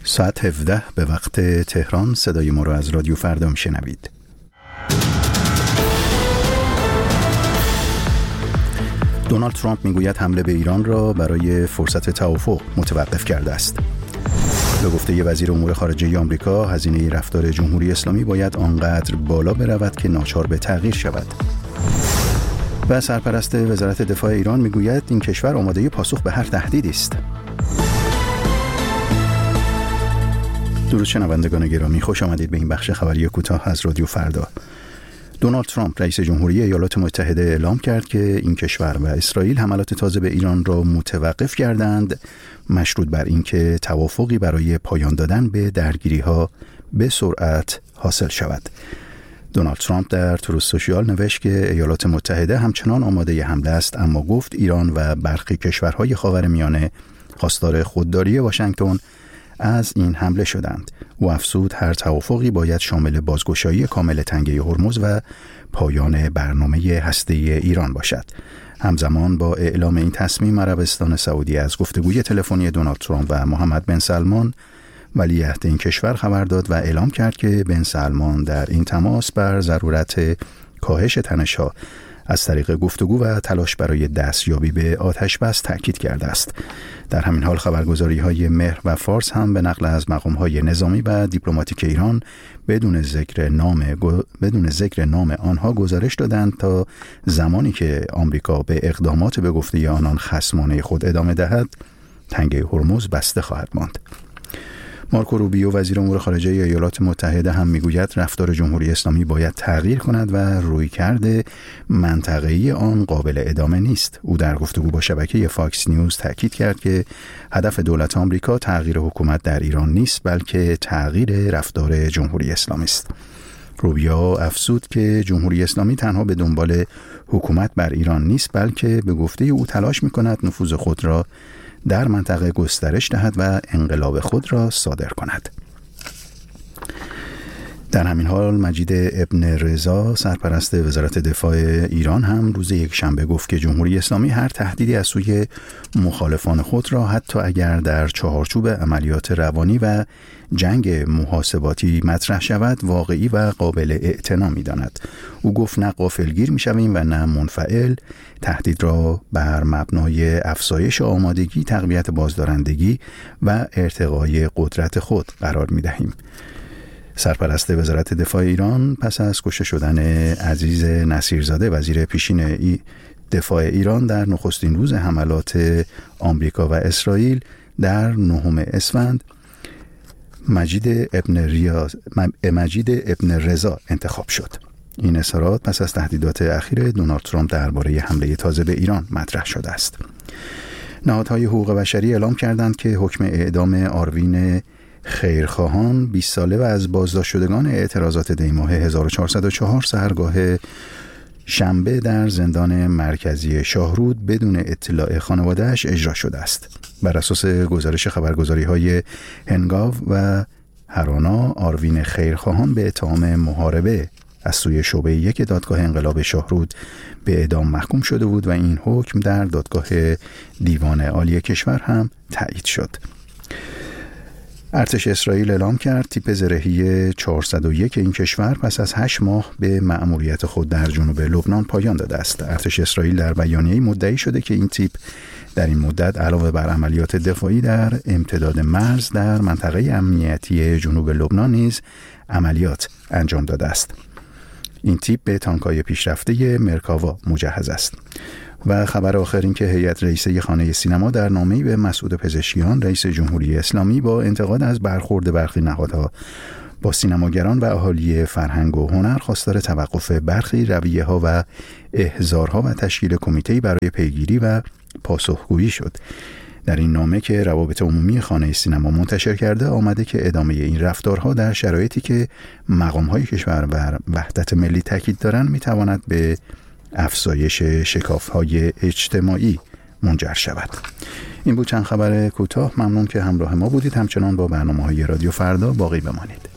ساعت 17 به وقت تهران صدای ما را از رادیو فردا میشنوید. دونالد ترامپ میگوید حمله به ایران را برای فرصت توافق متوقف کرده است. به گفته وزیر امور خارجه آمریکا، هزینه رفتار جمهوری اسلامی باید آنقدر بالا برود که ناچار به تغییر شود. و سرپرست وزارت دفاع ایران میگوید این کشور آماده پاسخ به هر تهدیدی است. درود شنوندگان گرامی، خوش آمدید به این بخش خبری کوتاه از رادیو فردا. دونالد ترامپ رئیس جمهوری ایالات متحده اعلام کرد که این کشور و اسرائیل حملات تازه به ایران را متوقف کردند، مشروط بر اینکه توافقی برای پایان دادن به درگیری‌ها به سرعت حاصل شود. دونالد ترامپ در تروث سوشیال نوشت که ایالات متحده همچنان آماده حمله است، اما گفت ایران و برخی کشورهای خاورمیانه خواستار خودداری واشنگتن از این حمله شدند. او افزود هر توافقی باید شامل بازگشایی کامل تنگه هرمز و پایان برنامه هسته‌ای ایران باشد. همزمان با اعلام این تصمیم، عربستان سعودی از گفتگوی تلفنی دونالد ترامپ و محمد بن سلمان ولیعهد این کشور خبر داد و اعلام کرد که بن سلمان در این تماس بر ضرورت کاهش تنش‌ها از طریق گفتگو و تلاش برای دستیابی به آتش بس تأکید کرده است. در همین حال خبرگزاری‌های مهر و فارس هم به نقل از مقام‌های نظامی و دیپلماتیک ایران بدون ذکر نام آنها گزارش دادند تا زمانی که آمریکا به اقدامات به گفته آنان خصمانه خود ادامه دهد، تنگه هرمز بسته خواهد ماند. مارکو روبیو وزیر امور خارجه ایالات متحده هم میگوید رفتار جمهوری اسلامی باید تغییر کند و رویکرد منطقه‌ای آن قابل ادامه نیست. او در گفتگو با شبکه فاکس نیوز تاکید کرد که هدف دولت آمریکا تغییر حکومت در ایران نیست، بلکه تغییر رفتار جمهوری اسلامی است. روبیو افزود که جمهوری اسلامی تنها به دنبال حکومت بر ایران نیست، بلکه به گفته او تلاش می‌کند نفوذ خود را در منطقه گسترش دهد و انقلاب خود را صادر کند. در همین حال مجید ابن رضا سرپرست وزارت دفاع ایران هم روز یکشنبه گفت که جمهوری اسلامی هر تهدیدی از سوی مخالفان خود را حتی اگر در چهارچوب عملیات روانی و جنگ محاسباتی مطرح شود واقعی و قابل اعتنا می‌داند. او گفت نه غافلگیر می‌شویم و نه منفعل، تهدید را بر مبنای افزایش آمادگی، تقویت بازدارندگی و ارتقای قدرت خود قرار می‌دهیم. سرپرست وزارت دفاع ایران پس از کشته شدن عزیز نصیرزاده وزیر پیشین دفاع ایران در نخستین روز حملات آمریکا و اسرائیل در 9 اسفند مجید ابن رضا انتخاب شد. این اظهارات پس از تهدیدات اخیر دونالد ترامپ درباره حمله تازه به ایران مطرح شده است. نهادهای حقوق بشری اعلام کردند که حکم اعدام آروین خیرخواهان 20 ساله و از بازداشت شدگان اعتراضات دی‌ماه 1404 سحرگاه شنبه در زندان مرکزی شاهرود بدون اطلاع خانواده‌اش اجرا شده است. بر اساس گزارش خبرگزاری‌های هنگاو و هرانا، آروین خیرخواهان به اتهام محاربه از سوی شعبه 1 دادگاه انقلاب شاهرود به اعدام محکوم شده بود و این حکم در دادگاه دیوان عالی کشور هم تایید شد. ارتش اسرائیل اعلام کرد تیپ زرهی 401 این کشور پس از 8 ماه به مأموریت خود در جنوب لبنان پایان داده است. ارتش اسرائیل در بیانیه‌ای مدعی شده که این تیپ در این مدت علاوه بر عملیات دفاعی در امتداد مرز در منطقه امنیتی جنوب لبنان نیز عملیات انجام داده است. این تیپ به تانک‌های پیشرفته مرکاوا مجهز است. و خبر آخر این که هیئت رئیسه خانه سینما در نامه‌ای به مسعود پزشکیان رئیس جمهوری اسلامی با انتقاد از برخورد برخی نهادها با سینماگران و اهالی فرهنگ و هنر خواستار توقف برخی رویه‌ها و احضارها و تشکیل کمیته‌ای برای پیگیری و پاسخگویی شد. در این نامه که روابط عمومی خانه سینما منتشر کرده آمده که ادامه این رفتارها در شرایطی که مقام‌های کشور بر وحدت ملی تاکید دارند می‌تواند به افزایش شکاف‌های اجتماعی منجر شود. این بود چند خبر کوتاه. ممنون که همراه ما بودید. همچنان با برنامه‌های رادیو فردا باقی بمانید.